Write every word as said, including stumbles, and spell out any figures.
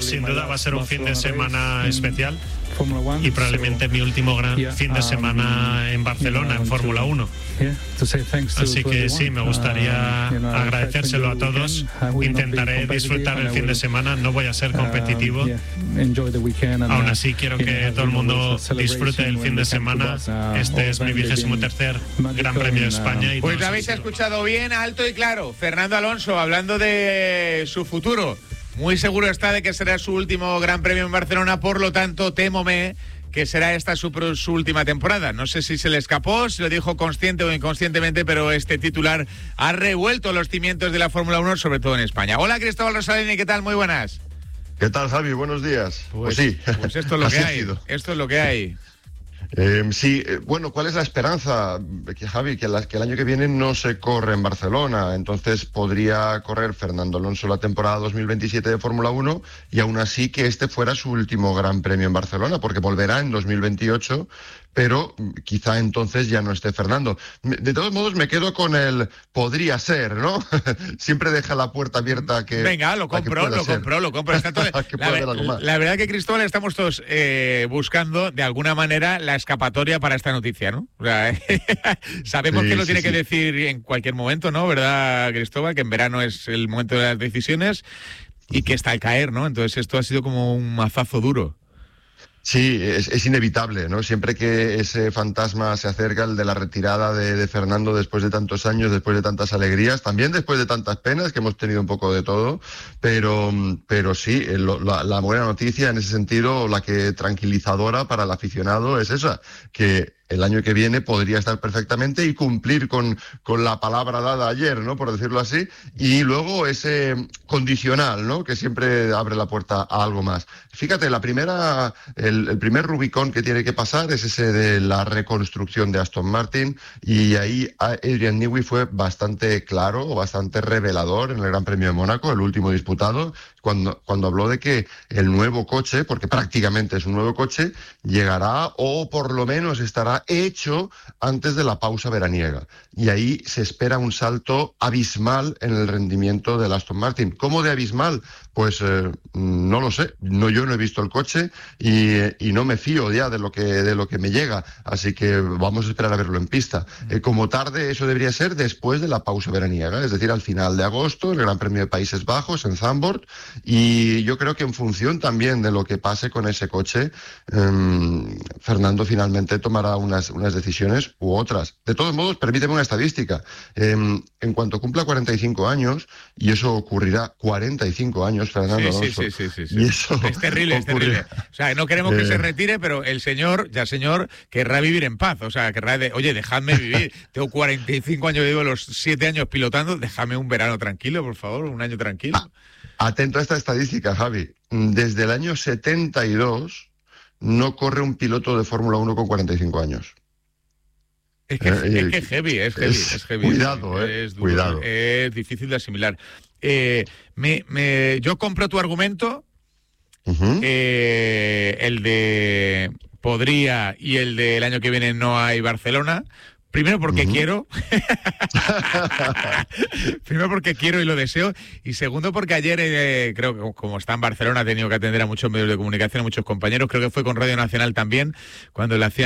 sin duda va a ser un fin de semana especial y probablemente mi último gran fin de semana en Barcelona, en Fórmula uno. Así que sí, me gustaría agradecérselo a todos. Intentaré disfrutar el fin de semana, no voy a ser competitivo. Aún así quiero que todo el mundo disfrute el fin de semana. Este es mi vigésimo tercer Gran Premio de España. Y pues lo habéis escuchado bien, alto y claro. Fernando Alonso hablando de su futuro. Muy seguro está de que será su último Gran Premio en Barcelona, por lo tanto, témome que será esta su, su última temporada. No sé si se le escapó, si lo dijo consciente o inconscientemente, pero este titular ha revuelto los cimientos de la Fórmula uno, sobre todo en España. Hola, Cristóbal Rosalini, ¿qué tal? Muy buenas. ¿Qué tal, Javi? Buenos días. Pues, pues sí. Pues esto es lo que hay. Esto es lo que hay. Eh, sí, eh, bueno, ¿cuál es la esperanza, que, Javi? Que, la, que el año que viene no se corre en Barcelona, entonces podría correr Fernando Alonso la temporada dos mil veintisiete de Fórmula uno y aún así que este fuera su último Gran Premio en Barcelona, porque volverá en dos mil veintiocho, pero quizá entonces ya no esté Fernando. De todos modos, me quedo con el podría ser, ¿no? Siempre deja la puerta abierta que... Venga, lo compro, lo ser. compro, lo compro. Está todo... la, la verdad que, Cristóbal, estamos todos eh, buscando, de alguna manera, la escapatoria para esta noticia, ¿no? O sea, sabemos sí, que lo tiene sí, que sí. decir en cualquier momento, ¿no? ¿Verdad, Cristóbal? Que en verano es el momento de las decisiones y que está al caer, ¿no? Entonces esto ha sido como un mazazo duro. Sí, es, es inevitable, ¿no? Siempre que ese fantasma se acerca, el de la retirada de, de Fernando después de tantos años, después de tantas alegrías, también después de tantas penas, que hemos tenido un poco de todo, pero, pero sí, lo, la, la buena noticia en ese sentido, la que tranquilizadora para el aficionado es esa, que el año que viene podría estar perfectamente y cumplir con, con la palabra dada ayer, ¿no? Por decirlo así. Y luego ese condicional, ¿no? Que siempre abre la puerta a algo más. Fíjate, la primera, el, el primer Rubicón que tiene que pasar es ese de la reconstrucción de Aston Martin, y ahí Adrian Newey fue bastante claro, bastante revelador en el Gran Premio de Mónaco, el último disputado, cuando, cuando habló de que el nuevo coche, porque prácticamente es un nuevo coche, llegará o por lo menos estará hecho antes de la pausa veraniega. Y ahí se espera un salto abismal en el rendimiento del Aston Martin. ¿Cómo de abismal? Pues eh, no lo sé. No, yo no he visto el coche y, y no me fío ya de lo que de lo que me llega. Así que vamos a esperar a verlo en pista. Eh, como tarde, eso debería ser después de la pausa veraniega, es decir, al final de agosto, el Gran Premio de Países Bajos en Zandvoort. Y yo creo que en función también de lo que pase con ese coche, eh, Fernando finalmente tomará unas, unas decisiones u otras. De todos modos, permíteme una estadística. Eh, en cuanto cumpla cuarenta y cinco años, y eso ocurrirá cuarenta y cinco años, Fernando sí, Alonso. Sí, sí, sí, sí, y eso es terrible, es terrible. O sea, no queremos que eh... se retire, pero el señor, ya señor, querrá vivir en paz. O sea, querrá, de, oye, dejadme vivir. Tengo cuarenta y cinco años, llevo los siete años pilotando, déjame un verano tranquilo, por favor, un año tranquilo. Ah, atento a esta estadística, Javi. Desde el año setenta y dos no corre un piloto de Fórmula uno con cuarenta y cinco años. Es que, eh, es que heavy, es heavy, es, es heavy. Cuidado, eh, es duro, cuidado. Es difícil de asimilar. Eh, me, me, yo compro tu argumento, uh-huh. eh, el de podría y el del año que viene no hay Barcelona. Primero porque uh-huh. quiero. Primero porque quiero y lo deseo. Y segundo porque ayer, eh, creo que como está en Barcelona, ha tenido que atender a muchos medios de comunicación, a muchos compañeros. Creo que fue con Radio Nacional también, cuando le hacían